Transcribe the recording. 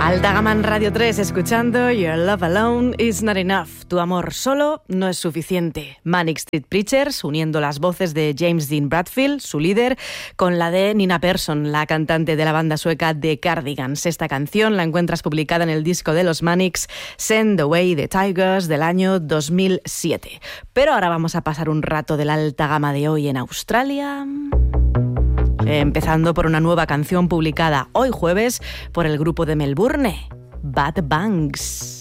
Alta Gama en Radio 3, escuchando Your Love Alone is Not Enough. Tu amor solo no es suficiente. Manic Street Preachers, uniendo las voces de James Dean Bradfield, su líder, con la de Nina Persson, la cantante de la banda sueca The Cardigans. Esta canción la encuentras publicada en el disco de los Manics, Send Away the Tigers, del año 2007. Pero ahora vamos a pasar un rato de la alta gama de hoy en Australia, empezando por una nueva canción publicada hoy jueves por el grupo de Melbourne, Bad Banks.